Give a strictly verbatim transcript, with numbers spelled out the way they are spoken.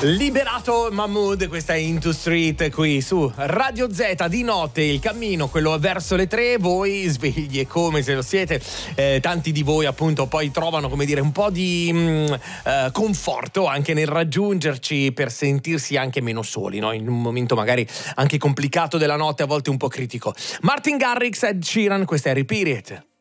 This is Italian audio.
Liberato Mahmood, questa è Into Street qui su Radio Z. Di notte il cammino, quello verso le tre, voi svegli e come se lo siete, eh, tanti di voi appunto poi trovano, come dire, un po' di mh, eh, conforto anche nel raggiungerci per sentirsi anche meno soli, no? In un momento magari anche complicato della notte, a volte un po' critico. Martin Garrix, Ed Sheeran, questa è Repeat It.